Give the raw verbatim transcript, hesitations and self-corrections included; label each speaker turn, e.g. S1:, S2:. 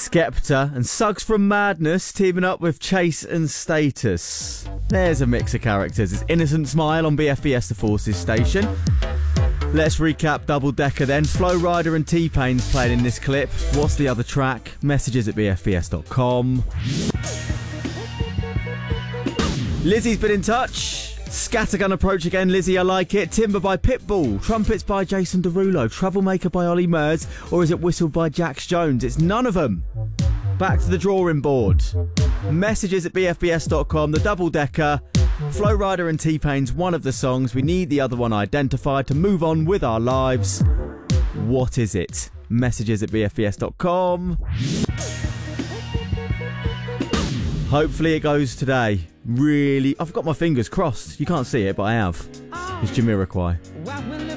S1: Skepta and Suggs from Madness teaming up with Chase and Status. There's a mix of characters. It's Innocent Smile on B F B S The Forces station. Let's recap Double Decker then. Flow Rider and T-Pain's playing in this clip. What's the other track? Messages at b f b s dot com. Lizzie's been in touch. Scattergun approach again, Lizzie, I like it. Timber by Pitbull. Trumpets by Jason Derulo. Troublemaker by Ollie Murs. Or is it Whistled by Jax Jones? It's none of them. Back to the drawing board. Messages at b f b s dot com. The Double Decker. Flow Rider and T-Pain's one of the songs. We need the other one identified to move on with our lives. What is it? Messages at b f b s dot com. Hopefully it goes today. Really, I've got my fingers crossed. You can't see it, but I have. It's Jamiroquai.